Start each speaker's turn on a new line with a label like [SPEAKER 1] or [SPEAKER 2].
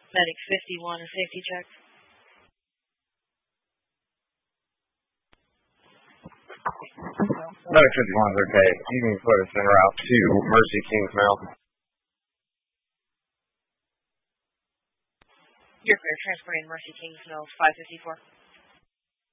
[SPEAKER 1] Medic 51, a safety check.
[SPEAKER 2] Medic 51 is okay. You can put us en route to Mercy Kings Mill.
[SPEAKER 1] You're clear. Transporting Mercy Kings Mill 554.